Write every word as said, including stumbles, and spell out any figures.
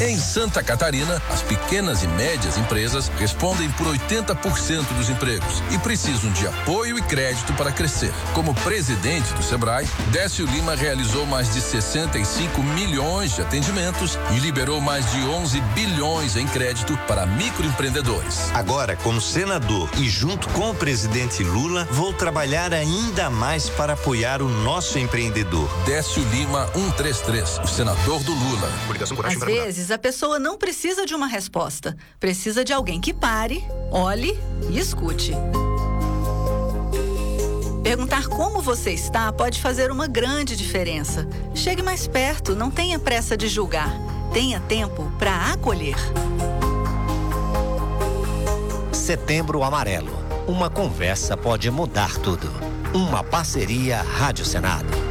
Em Santa Catarina, as pequenas e médias empresas respondem por oitenta por cento dos empregos e precisam de apoio e crédito para crescer. Como presidente do Sebrae, Décio Lima realizou mais de sessenta e cinco milhões de atendimentos e liberou mais de onze bilhões em crédito para microempreendedores. Agora, como senador e junto com o presidente Lula, vou trabalhar ainda mais para apoiar o nosso empreendedor. Décio Lima cento e trinta e três, o senador do Lula. Às vezes, a pessoa não precisa de uma resposta. Precisa de alguém que pare, olhe e escute. Perguntar como você está pode fazer uma grande diferença. Chegue mais perto, não tenha pressa de julgar. Tenha tempo para acolher. Setembro Amarelo. Uma conversa pode mudar tudo. Uma parceria Rádio Senado.